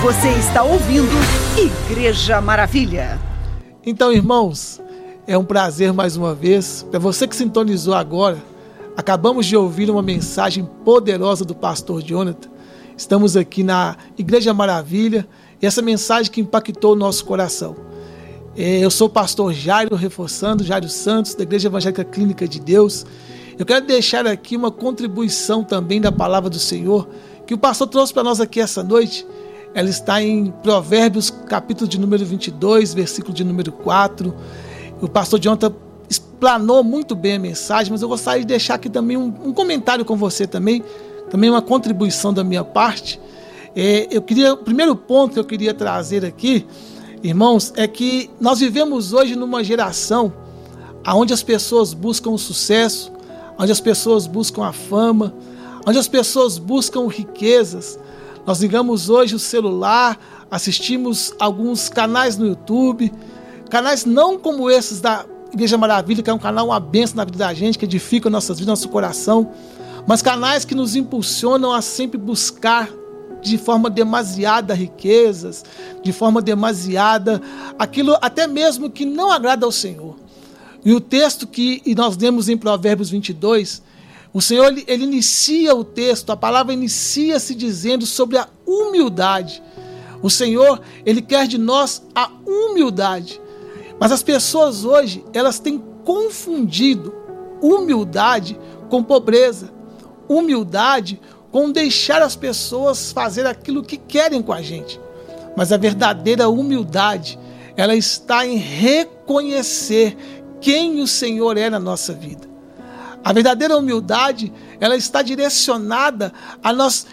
Você está ouvindo Igreja Maravilha. Então, irmãos, é um prazer mais uma vez. Para você que sintonizou agora, acabamos de ouvir uma mensagem poderosa do pastor Jonathan. Estamos aqui na Igreja Maravilha e essa mensagem que impactou o nosso coração. Eu sou o pastor Jairo, Jairo Santos, da Igreja Evangélica Clínica de Deus. Eu quero deixar aqui uma contribuição também da palavra do Senhor, que o pastor trouxe para nós aqui essa noite. Ela está em Provérbios, capítulo de número 22, versículo de número 4. O pastor Jonathan explanou muito bem a mensagem, mas eu gostaria de deixar aqui também um comentário com você também uma contribuição da minha parte. O primeiro ponto que eu queria trazer aqui, irmãos, é que nós vivemos hoje numa geração onde as pessoas buscam o sucesso, onde as pessoas buscam a fama, onde as pessoas buscam riquezas. Nós ligamos hoje o celular, assistimos alguns canais no YouTube, canais não como esses da Igreja Maravilha, que é um canal, uma bênção na vida da gente, que edifica nossas vidas, nosso coração, mas canais que nos impulsionam a sempre buscar de forma demasiada riquezas, de forma demasiada aquilo até mesmo que não agrada ao Senhor. E o texto que nós lemos em Provérbios 22, o Senhor ele inicia o texto, a palavra inicia-se dizendo sobre a humildade. O Senhor, ele quer de nós a humildade. Mas as pessoas hoje, elas têm confundido humildade com pobreza. Humildade com deixar as pessoas fazer aquilo que querem com a gente. Mas a verdadeira humildade, ela está em reconhecer quem o Senhor é na nossa vida. A verdadeira humildade, ela está direcionada a nós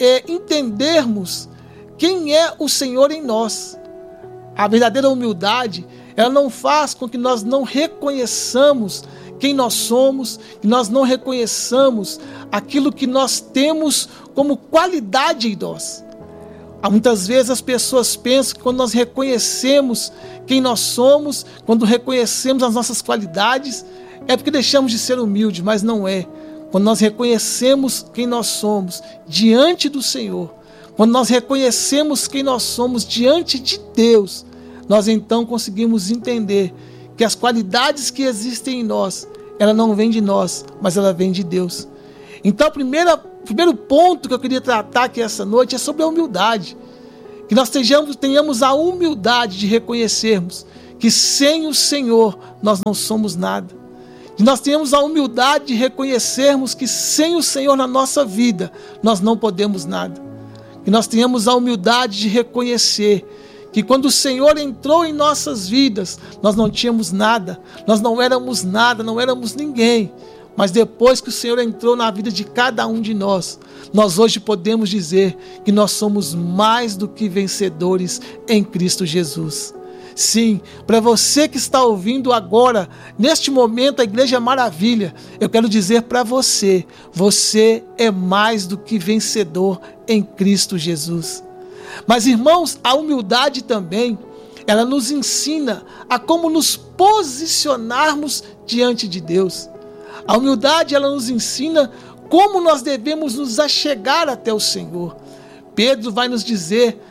entendermos quem é o Senhor em nós. A verdadeira humildade, ela não faz com que nós não reconheçamos quem nós somos, que nós não reconheçamos aquilo que nós temos como qualidade em nós. Muitas vezes as pessoas pensam que quando nós reconhecemos quem nós somos, quando reconhecemos as nossas qualidades, é porque deixamos de ser humildes, mas não é. Quando nós reconhecemos quem nós somos diante do Senhor, quando nós reconhecemos quem nós somos diante de Deus, nós então conseguimos entender que as qualidades que existem em nós, ela não vem de nós, mas ela vem de Deus. Então, o primeiro ponto que eu queria tratar aqui essa noite é sobre a humildade. Que nós tenhamos a humildade de reconhecermos que sem o Senhor nós não somos nada. Que nós tenhamos a humildade de reconhecermos que sem o Senhor na nossa vida nós não podemos nada. Que nós tenhamos a humildade de reconhecer que quando o Senhor entrou em nossas vidas, nós não tínhamos nada, nós não éramos nada, não éramos ninguém. Mas depois que o Senhor entrou na vida de cada um de nós, nós hoje podemos dizer que nós somos mais do que vencedores em Cristo Jesus. Sim, para você que está ouvindo agora, neste momento, a Igreja Maravilha, eu quero dizer para você, você é mais do que vencedor em Cristo Jesus. Mas, irmãos, a humildade também, ela nos ensina a como nos posicionarmos diante de Deus. A humildade, ela nos ensina como nós devemos nos achegar até o Senhor. Pedro vai nos dizer,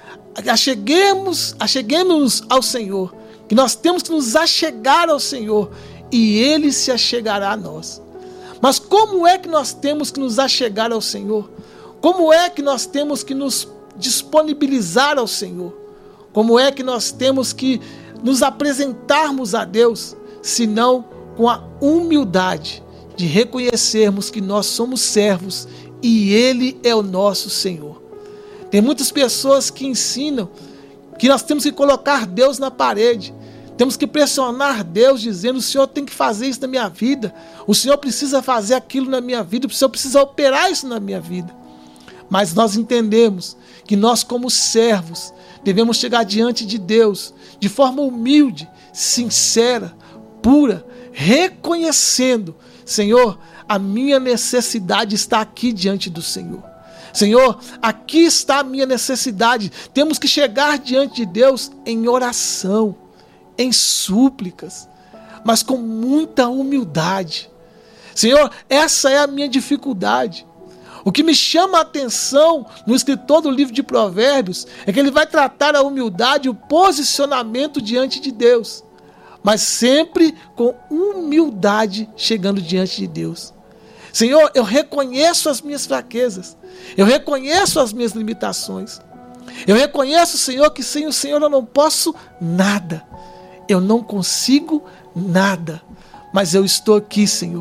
acheguemos-nos ao Senhor, que nós temos que nos achegar ao Senhor e Ele se achegará a nós. Mas como é que nós temos que nos achegar ao Senhor? Como é que nós temos que nos disponibilizar ao Senhor? Como é que nós temos que nos apresentarmos a Deus, senão com a humildade de reconhecermos que nós somos servos e Ele é o nosso Senhor. Tem muitas pessoas que ensinam que nós temos que colocar Deus na parede, temos que pressionar Deus dizendo: o Senhor tem que fazer isso na minha vida, o Senhor precisa fazer aquilo na minha vida, o Senhor precisa operar isso na minha vida. Mas nós entendemos que nós, como servos, devemos chegar diante de Deus de forma humilde, sincera, pura, reconhecendo: Senhor, a minha necessidade está aqui diante do Senhor. Senhor, aqui está a minha necessidade. Temos que chegar diante de Deus em oração, em súplicas, mas com muita humildade. Senhor, essa é a minha dificuldade. O que me chama a atenção no escritor do livro de Provérbios é que ele vai tratar a humildade e o posicionamento diante de Deus, mas sempre com humildade chegando diante de Deus. Senhor, eu reconheço as minhas fraquezas, eu reconheço as minhas limitações, eu reconheço, Senhor, que sem o Senhor eu não posso nada, eu não consigo nada, mas eu estou aqui, Senhor,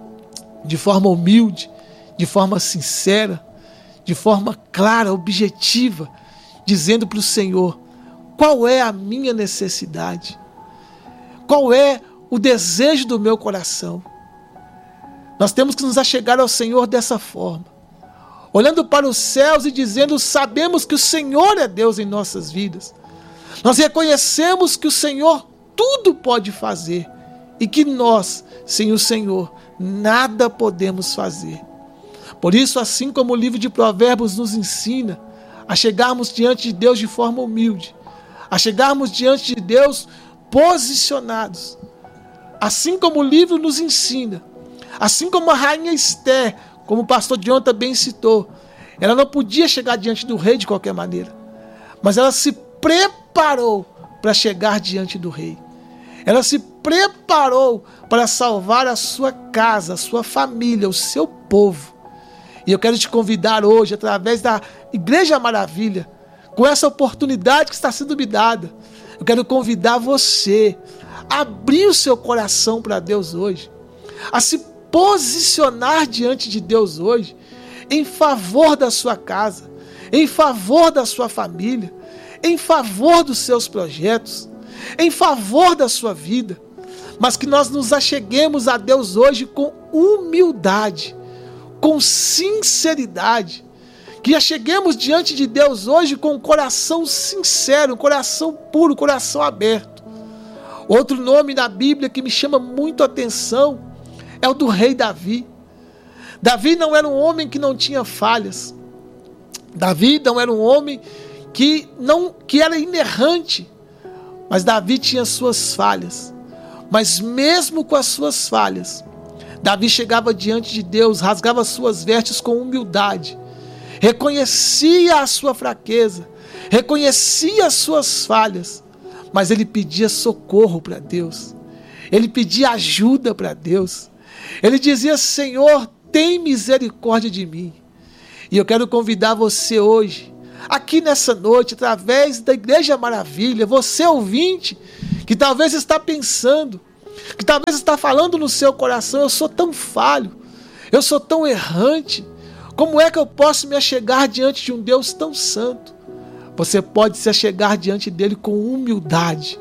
de forma humilde, de forma sincera, de forma clara, objetiva, dizendo para o Senhor qual é a minha necessidade, qual é o desejo do meu coração. Nós temos que nos achegar ao Senhor dessa forma, olhando para os céus e dizendo: sabemos que o Senhor é Deus em nossas vidas. Nós reconhecemos que o Senhor tudo pode fazer e que nós, sem o Senhor, nada podemos fazer. Por isso, assim como o livro de Provérbios nos ensina a chegarmos diante de Deus de forma humilde, a chegarmos diante de Deus posicionados, assim como o livro nos ensina, assim como a rainha Esther, como o pastor John também citou, ela não podia chegar diante do rei de qualquer maneira, mas ela se preparou para chegar diante do rei. Ela se preparou para salvar a sua casa, a sua família, o seu povo. E eu quero te convidar hoje, através da Igreja Maravilha, com essa oportunidade que está sendo me dada, eu quero convidar você a abrir o seu coração para Deus hoje, a se posicionar diante de Deus hoje, em favor da sua casa, em favor da sua família, em favor dos seus projetos, em favor da sua vida, mas que nós nos acheguemos a Deus hoje com humildade, com sinceridade, que acheguemos diante de Deus hoje com um coração sincero, um coração puro, um coração aberto. Outro nome na Bíblia que me chama muito a atenção é o do rei Davi. Davi não era um homem que não tinha falhas. Davi não era um homem que era inerrante, mas Davi tinha suas falhas. Mas mesmo com as suas falhas, Davi chegava diante de Deus, rasgava suas vestes com humildade, reconhecia a sua fraqueza, reconhecia as suas falhas, mas ele pedia socorro para Deus, ele pedia ajuda para Deus, ele dizia: Senhor, tem misericórdia de mim. E eu quero convidar você hoje, aqui nessa noite, através da Igreja Maravilha, você ouvinte, que talvez está pensando, que talvez está falando no seu coração: eu sou tão falho, eu sou tão errante, como é que eu posso me achegar diante de um Deus tão santo? Você pode se achegar diante dele com humildade,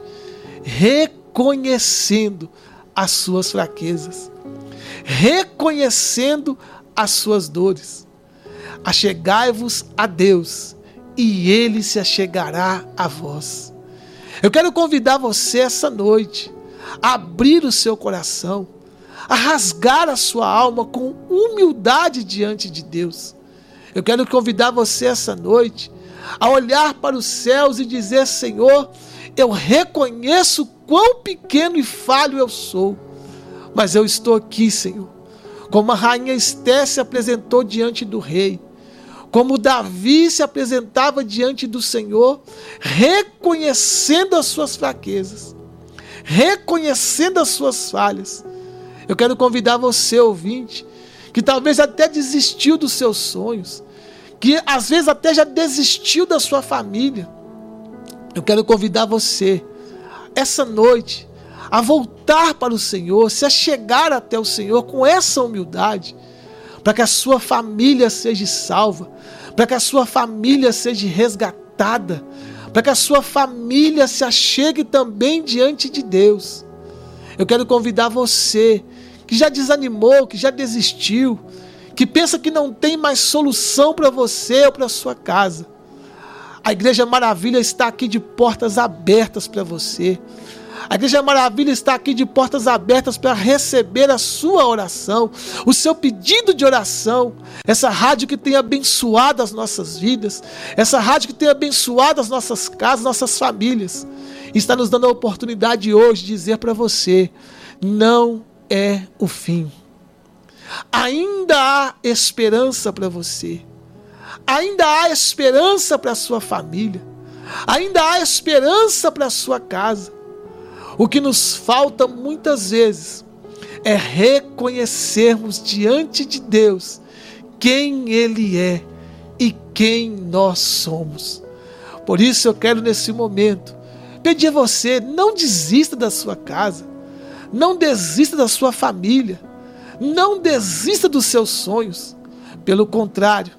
reconhecendo as suas fraquezas, reconhecendo as suas dores. Achegai-vos a Deus e ele se achegará a vós. Eu quero convidar você essa noite a abrir o seu coração, a rasgar a sua alma com humildade diante de Deus. Eu quero convidar você essa noite a olhar para os céus e dizer: Senhor, eu reconheço quão pequeno e falho eu sou, mas eu estou aqui, Senhor, como a rainha Esther se apresentou diante do rei, como Davi se apresentava diante do Senhor, reconhecendo as suas fraquezas, reconhecendo as suas falhas. Eu quero convidar você, ouvinte, que talvez até desistiu dos seus sonhos, que às vezes até já desistiu da sua família. Eu quero convidar você, essa noite, a voltar para o Senhor, se achegar até o Senhor com essa humildade, para que a sua família seja salva, para que a sua família seja resgatada, para que a sua família se achegue também diante de Deus. Eu quero convidar você, que já desanimou, que já desistiu, que pensa que não tem mais solução para você ou para a sua casa. A Igreja Maravilha está aqui de portas abertas para você. A Igreja Maravilha está aqui de portas abertas para receber a sua oração, o seu pedido de oração. Essa rádio que tem abençoado as nossas vidas, essa rádio que tem abençoado as nossas casas, nossas famílias, está nos dando a oportunidade hoje de dizer para você: não é o fim. Ainda há esperança para você. Ainda há esperança para a sua família. Ainda há esperança para a sua casa. O que nos falta muitas vezes é reconhecermos diante de Deus quem Ele é e quem nós somos. Por isso eu quero nesse momento pedir a você, não desista da sua casa, não desista da sua família, não desista dos seus sonhos. Pelo contrário,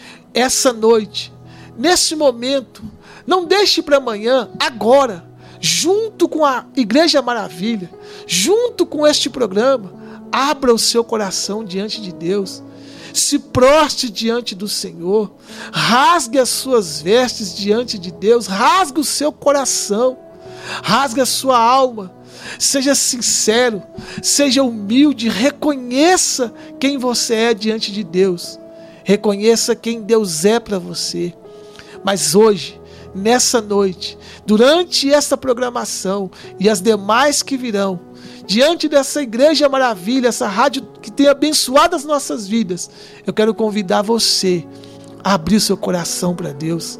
essa noite, nesse momento, não deixe para amanhã, agora, junto com a Igreja Maravilha, junto com este programa, abra o seu coração diante de Deus, se prostre diante do Senhor, rasgue as suas vestes diante de Deus, rasgue o seu coração, rasgue a sua alma, seja sincero, seja humilde, reconheça quem você é diante de Deus, reconheça quem Deus é para você. Mas hoje, nessa noite, durante essa programação e as demais que virão, diante dessa Igreja Maravilha, essa rádio que tem abençoado as nossas vidas, eu quero convidar você a abrir o seu coração para Deus.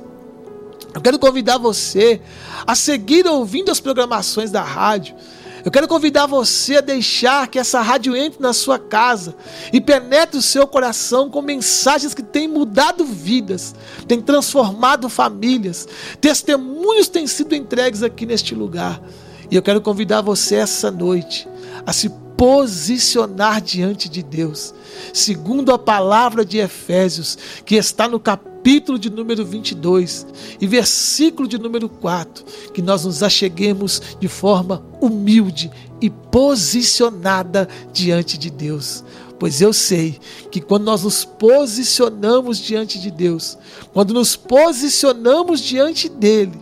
Eu quero convidar você a seguir ouvindo as programações da rádio. Eu quero convidar você a deixar que essa rádio entre na sua casa e penetre o seu coração com mensagens que têm mudado vidas, têm transformado famílias. Testemunhos têm sido entregues aqui neste lugar. E eu quero convidar você essa noite a se posicionar diante de Deus, segundo a palavra de Efésios, que está no capítulo de número 22 e versículo de número 4, que nós nos acheguemos de forma humilde e posicionada diante de Deus. Pois eu sei que quando nós nos posicionamos diante de Deus, quando nos posicionamos diante dEle,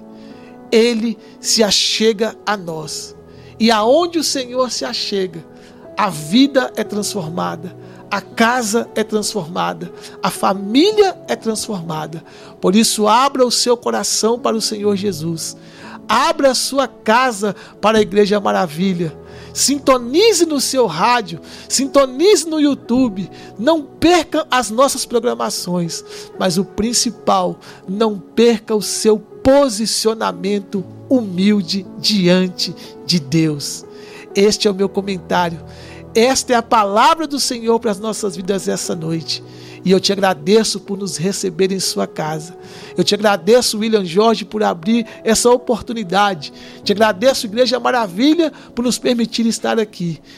Ele se achega a nós. E aonde o Senhor se achega, a vida é transformada, a casa é transformada, a família é transformada. Por isso, abra o seu coração para o Senhor Jesus. Abra a sua casa para a Igreja Maravilha. Sintonize no seu rádio, sintonize no YouTube. Não perca as nossas programações, mas o principal, não perca o seu posicionamento humilde diante de Deus. Este é o meu comentário. Esta é a palavra do Senhor para as nossas vidas essa noite. E eu te agradeço por nos receber em sua casa. Eu te agradeço, William Jorge, por abrir essa oportunidade. Te agradeço, Igreja Maravilha, por nos permitir estar aqui.